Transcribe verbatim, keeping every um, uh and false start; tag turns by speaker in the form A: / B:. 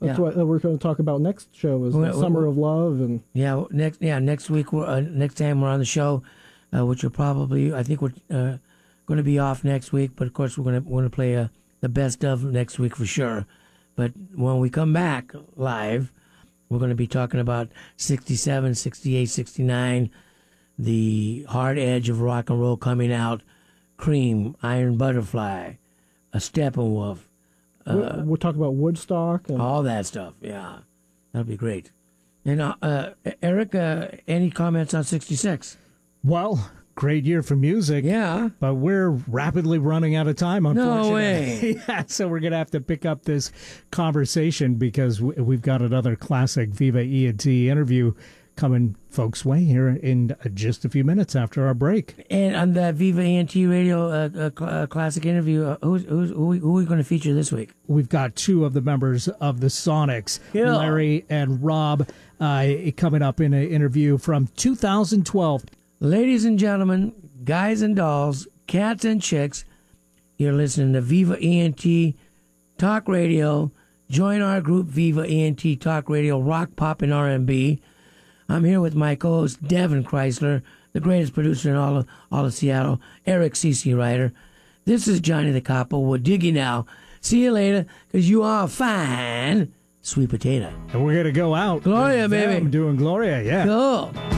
A: That's
B: yeah.
A: what uh, we're going to talk about next show is
B: Well,
A: the
B: well,
A: Summer
B: well,
A: of Love. And
B: Yeah, next yeah next week we're, uh, next time we're on the show, uh, which will probably I think we're uh, going to be off next week, but of course we're going to we're going to play uh, the best of next week for sure. But when we come back live, we're going to be talking about sixty-seven, sixty-eight, sixty-nine, the hard edge of rock and roll coming out, Cream, Iron Butterfly, a Steppenwolf,
A: we'll, we'll talk about Woodstock. And
B: all that stuff. Yeah, that'll be great. And uh, uh, Eric, uh, any comments on sixty-six?
C: Well, great year for music.
B: Yeah.
C: But we're rapidly running out of time, unfortunately.
B: No way.
C: Yeah, so we're going to have to pick up this conversation because we've got another classic Viva E and T interview coming folks' way here in just a few minutes after our break.
B: And on the Viva E N T Radio uh, uh, cl- uh, classic interview, uh, who's, who's, who, who are we going to feature this week?
C: We've got two of the members of the Sonics,
B: Yeah.
C: Larry and Rob, uh, coming up in an interview from two thousand twelve.
B: Ladies and gentlemen, guys and dolls, cats and chicks, you're listening to Viva E N T Talk Radio. Join our group, Viva E N T Talk Radio, Rock, Pop, and R and B. I'm here with my co-host, Devin Chrysler, the greatest producer in all of, all of Seattle, Eric C C Ryder. This is Johnny the Capo. We'll dig you now. See you later, because you are fine, sweet potato.
C: And we're going to go out.
B: Gloria,
C: with
B: baby.
C: them doing Gloria, yeah.
B: Cool.